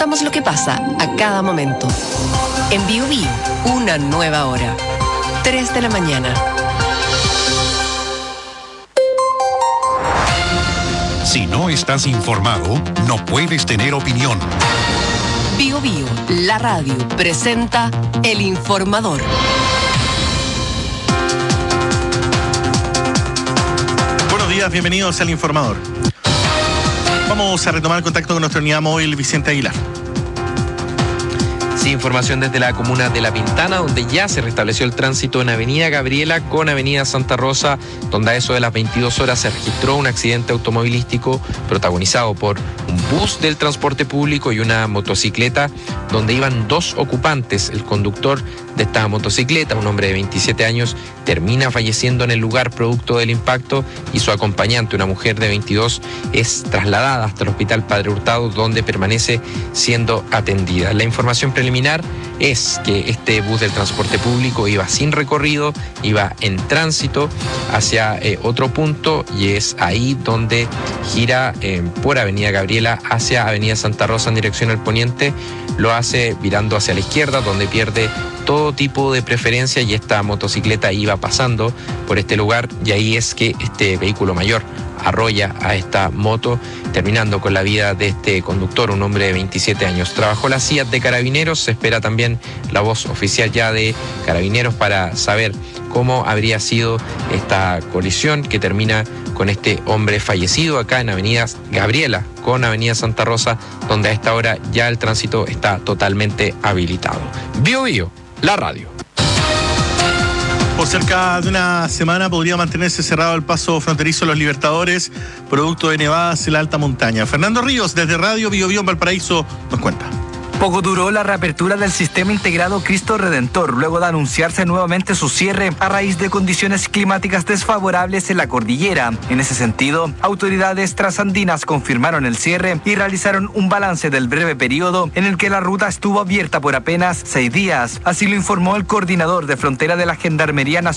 contamos lo que pasa a cada momento. En Bio Bio, una nueva hora. 3 de la mañana. Si no estás informado, no puedes tener opinión. Bio Bio, la radio, presenta El Informador. Buenos días, bienvenidos al Informador. Vamos a retomar el contacto con nuestra unidad móvil, Vicente Aguilar. Sí, información desde la comuna de La Pintana, donde ya se restableció el tránsito en Avenida Gabriela con Avenida Santa Rosa, donde a eso de las 22 horas se registró un accidente automovilístico protagonizado por un bus del transporte público y una motocicleta, donde iban 2 ocupantes. El conductor de esta motocicleta, un hombre de 27 años, termina falleciendo en el lugar producto del impacto, y su acompañante, una mujer de 22, es trasladada hasta el Hospital Padre Hurtado, donde permanece siendo atendida. La información preliminar es que este bus del transporte público iba sin recorrido, iba en tránsito hacia otro punto, y es ahí donde gira por Avenida Gabriela hacia Avenida Santa Rosa en dirección al poniente. Lo hace virando hacia la izquierda, donde pierde todo tipo de preferencia, y esta motocicleta iba pasando por este lugar, y ahí es que este vehículo mayor arrolla a esta moto, terminando con la vida de este conductor, un hombre de 27 años. Trabajó la CIA de Carabineros, se espera también la voz oficial ya de Carabineros para saber cómo habría sido esta colisión que termina con este hombre fallecido acá en Avenida Gabriela con Avenida Santa Rosa, donde a esta hora ya el tránsito está totalmente habilitado. Bio Bio, la radio. Por cerca de una semana podría mantenerse cerrado el paso fronterizo de los Libertadores, producto de nevadas en la alta montaña. Fernando Ríos, desde Radio Bio Bio en Valparaíso, nos cuenta. Poco duró la reapertura del sistema integrado Cristo Redentor, luego de anunciarse nuevamente su cierre a raíz de condiciones climáticas desfavorables en la cordillera. En ese sentido, autoridades trasandinas confirmaron el cierre y realizaron un balance del breve periodo en el que la ruta estuvo abierta por apenas 6 días. Así lo informó el coordinador de frontera de la Gendarmería Nacional,